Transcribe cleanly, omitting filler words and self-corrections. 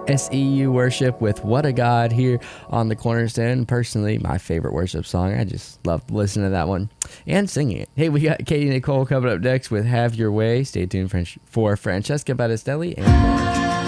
SEU Worship with What a God here on the Cornerstone. Personally, my favorite worship song. I just love listening to that one and singing it. Hey, we got Katie Nicole coming up next with Have Your Way. Stay tuned for Francesca Battistelli and more.